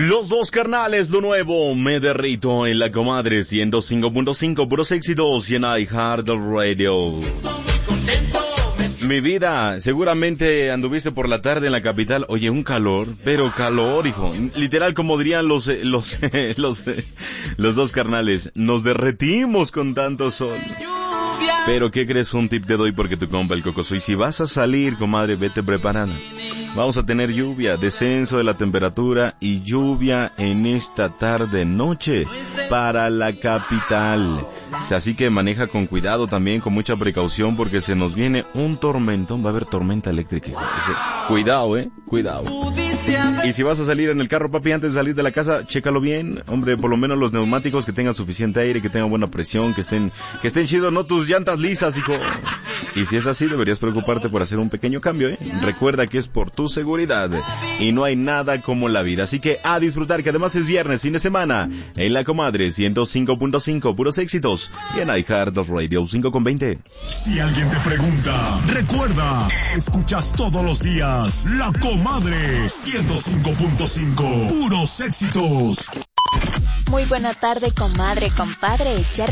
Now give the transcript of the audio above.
Los Dos Carnales, lo nuevo, me derrito en la comadre 105.5, puros éxitos y en iHeartRadio. Mi vida, seguramente anduviste por la tarde en la capital. Oye, un calor, pero calor, hijo. Literal, como dirían los Dos Carnales, nos derretimos con tanto sol. Pero ¿qué crees? Un tip te doy porque tu compa el Coco Soy. Si vas a salir, comadre, vete preparando. Vamos a tener lluvia, descenso de la temperatura y lluvia en esta tarde-noche para la capital. Así que maneja con cuidado también, con mucha precaución, porque se nos viene un tormentón. Va a haber tormenta eléctrica. Cuidado, cuidado. Y si vas a salir en el carro, papi, antes de salir de la casa, chécalo bien. Hombre, por lo menos los neumáticos que tengan suficiente aire, que tengan buena presión, que estén chidos, no tus llantas lisas, hijo. Y si es así, deberías preocuparte por hacer un pequeño cambio, Recuerda que es por tu seguridad y no hay nada como la vida. Así que a disfrutar, que además es viernes, fin de semana, en la comadre 105.5, puros éxitos, y en iHeartRadio 5.20. Si alguien te pregunta, recuerda, escuchas todos los días La Comadre 105.5, puros éxitos. Muy buena tarde, comadre, compadre. Ya